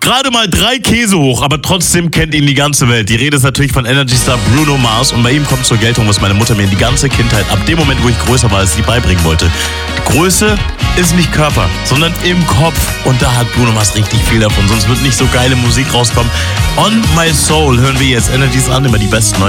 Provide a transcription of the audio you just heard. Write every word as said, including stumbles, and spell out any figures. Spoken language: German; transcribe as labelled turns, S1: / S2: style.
S1: Gerade mal drei Käse hoch, aber trotzdem kennt ihn die ganze Welt. Die Rede ist natürlich von Energy Star Bruno Mars und bei ihm kommt zur Geltung, was meine Mutter mir die ganze Kindheit, ab dem Moment, wo ich größer war, es sie beibringen wollte. Größe ist nicht Körper, sondern im Kopf. Und da hat Bruno Mars richtig viel davon, sonst wird nicht so geile Musik rauskommen. On My Soul hören wir jetzt Energies an, immer die besten